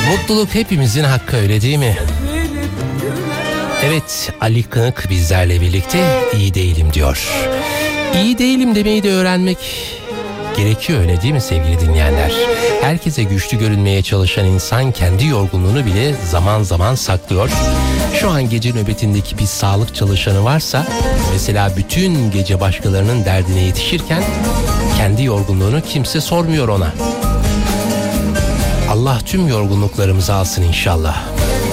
Mutluluk hepimizin hakkı, öyle değil mi? Evet, Ali Kınık bizlerle birlikte iyi değilim diyor. İyi değilim demeyi de öğrenmek gerekiyor, öyle değil mi sevgili dinleyenler? Herkese güçlü görünmeye çalışan insan kendi yorgunluğunu bile zaman zaman saklıyor. Şu an gece nöbetindeki bir sağlık çalışanı varsa mesela bütün gece başkalarının derdine yetişirken kendi yorgunluğunu kimse sormuyor ona. Allah tüm yorgunluklarımızı alsın inşallah.